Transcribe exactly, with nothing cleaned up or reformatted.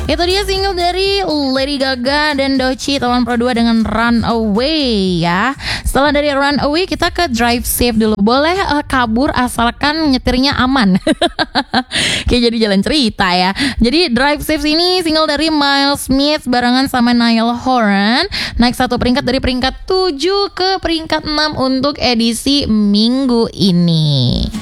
Itu dia single dari Lady Gaga dan Doechii tahun Pro dua dengan Runaway ya. Setelah dari Runaway kita ke Drive Safe dulu. Boleh uh, kabur asalkan nyetirnya aman. Kayak jadi jalan cerita ya. Jadi Drive Safe ini single dari Miles Smith barengan sama Niall Horan. Naik satu peringkat dari peringkat tujuh ke peringkat enam untuk edisi minggu ini.